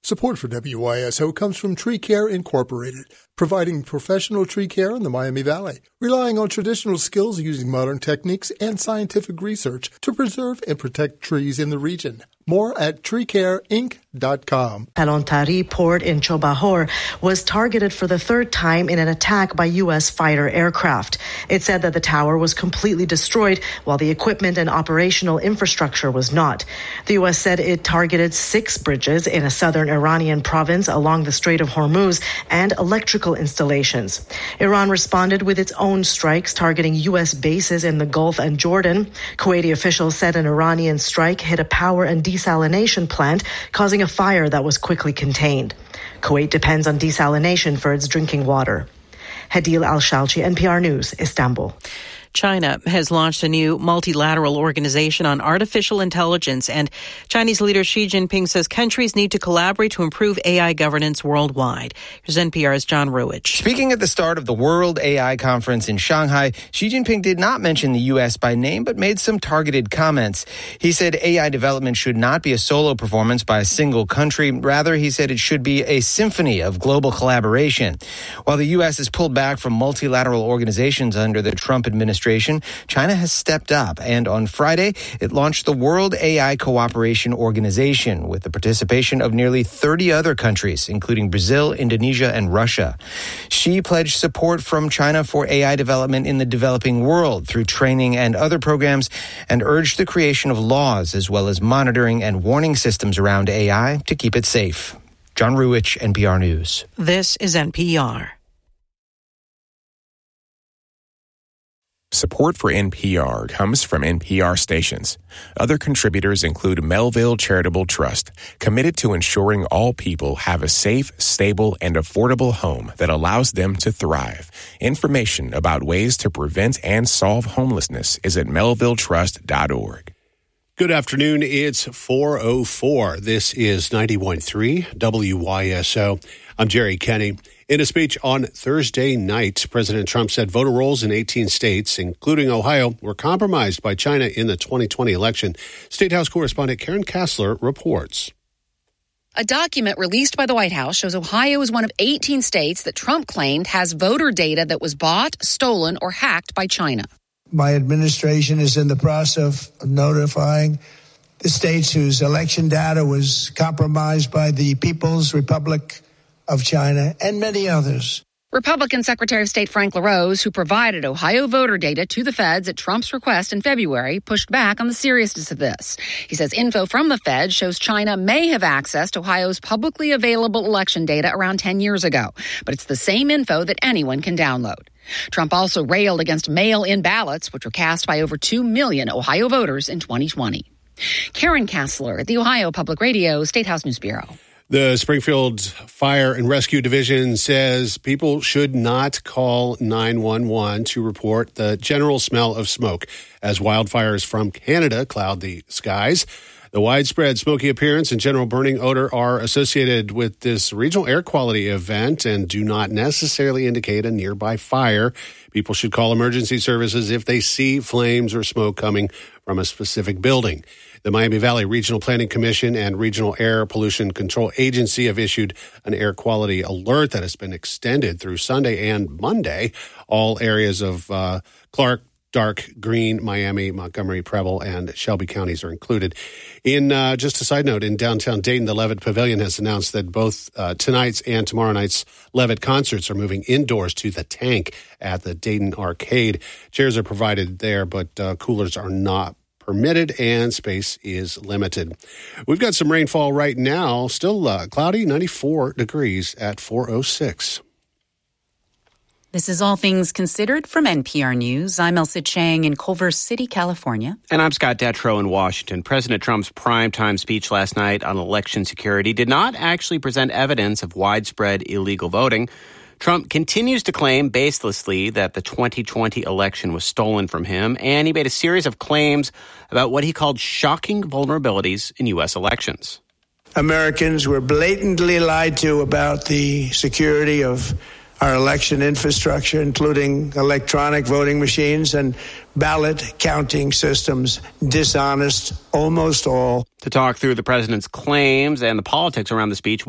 Support for WYSO comes from Tree Care Incorporated, providing professional tree care in the Miami Valley, relying on traditional skills using modern techniques and scientific research to preserve and protect trees in the region. More at treecareinc.com. Palontari port in Chobahor was targeted for the third time in an attack by U.S. fighter aircraft. It said that the tower was completely destroyed while the equipment and operational infrastructure was not. The U.S. said it targeted 6 bridges in a southern Iranian province along the Strait of Hormuz and electrical installations. Iran responded with its own strikes targeting U.S. bases in the Gulf and Jordan. Kuwaiti officials said an Iranian strike hit a power and desalination plant, causing a fire that was quickly contained. Kuwait depends on desalination for its drinking water. Hadil Al-Shalchi, NPR News, Istanbul. China has launched a new multilateral organization on artificial intelligence, and Chinese leader Xi Jinping says countries need to collaborate to improve AI governance worldwide. Here's NPR's John Ruwich. Speaking at the start of the World AI Conference in Shanghai, Xi Jinping did not mention the U.S. by name, but made some targeted comments. He said AI development should not be a solo performance by a single country. Rather, he said it should be a symphony of global collaboration. While the U.S. has pulled back from multilateral organizations under the Trump administration, China has stepped up, and on Friday, it launched the World AI Cooperation Organization with the participation of nearly 30 other countries, including Brazil, Indonesia, and Russia. Xi pledged support from China for AI development in the developing world through training and other programs, and urged the creation of laws as well as monitoring and warning systems around AI to keep it safe. John Ruwich, NPR News. This is NPR. Support for NPR comes from NPR stations. Other contributors include Melville Charitable Trust, committed to ensuring all people have a safe, stable, and affordable home that allows them to thrive. Information about ways to prevent and solve homelessness is at melvilletrust.org. Good afternoon. It's 4:04. This is 91.3 WYSO. I'm Jerry Kenny. In a speech on Thursday night, President Trump said voter rolls in 18 states, including Ohio, were compromised by China in the 2020 election. State House correspondent Karen Kassler reports. A document released by the White House shows Ohio is one of 18 states that Trump claimed has voter data that was bought, stolen, or hacked by China. My administration is in the process of notifying the states whose election data was compromised by the People's Republic of China and many others. Republican Secretary of State Frank LaRose, who provided Ohio voter data to the feds at Trump's request in February, pushed back on the seriousness of this. He says info from the feds shows China may have accessed Ohio's publicly available election data around 10 years ago, but it's the same info that anyone can download. Trump also railed against mail-in ballots, which were cast by over 2 million Ohio voters in 2020. Karen Kassler at the Ohio Public Radio State House News Bureau. The Springfield Fire and Rescue Division says people should not call 911 to report the general smell of smoke as wildfires from Canada cloud the skies. The widespread smoky appearance and general burning odor are associated with this regional air quality event and do not necessarily indicate a nearby fire. People should call emergency services if they see flames or smoke coming from a specific building. The Miami Valley Regional Planning Commission and Regional Air Pollution Control Agency have issued an air quality alert that has been extended through Sunday and Monday. All areas of Clark, Dark, Greene, Miami, Montgomery, Preble, and Shelby counties are included. In just a side note, in downtown Dayton, the Levitt Pavilion has announced that both tonight's and tomorrow night's Levitt concerts are moving indoors to the Tank at the Dayton Arcade. Chairs are provided there, but coolers are not permitted and space is limited. We've got some rainfall right now. Still cloudy, 94 degrees at 4:06. This is All Things Considered from NPR News. I'm Elsa Chang in Culver City, California. And I'm Scott Detrow in Washington. President Trump's primetime speech last night on election security did not actually present evidence of widespread illegal voting. Trump continues to claim baselessly that the 2020 election was stolen from him, and he made a series of claims about what he called shocking vulnerabilities in U.S. elections. Americans were blatantly lied to about the security of our election infrastructure, including electronic voting machines and ballot counting systems, dishonest, almost all. To talk through the president's claims and the politics around the speech,